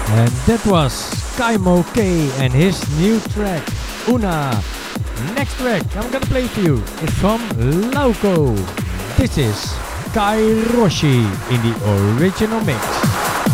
And that was Kaimo K and his new track, Una. Next track I'm gonna play for you is from Lauko. This is Kairoshi in the original mix.